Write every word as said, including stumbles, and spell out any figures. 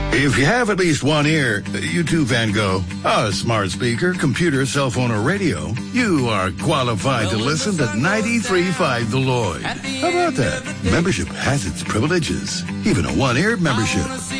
If you have at least one ear, you too, Van Gogh, a smart speaker, computer, cell phone, or radio, you are qualified to listen to ninety-three point five The Lloyd. How about that? Membership has its privileges, even a one-ear membership.